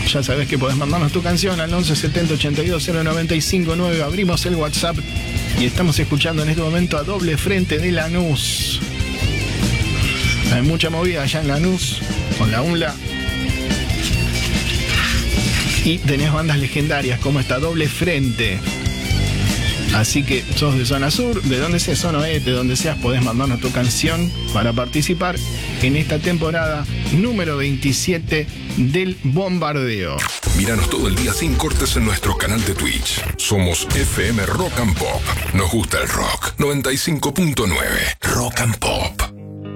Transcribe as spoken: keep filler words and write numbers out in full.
Ya sabés que podés mandarnos tu canción al once setenta ochenta y dos cero noventa y cinco nueve. Abrimos el WhatsApp y estamos escuchando en este momento a Doble Frente de Lanús. Hay mucha movida allá en Lanús con la U N L A. Y tenés bandas legendarias como esta Doble Frente. Así que sos de zona sur, de donde seas, zona oeste, de donde seas, podés mandarnos tu canción para participar en esta temporada número veintisiete del Bombardeo. Míranos todo el día sin cortes en nuestro canal de Twitch. Somos F M Rock and Pop. Nos gusta el rock. noventa y cinco punto nueve Rock and Pop.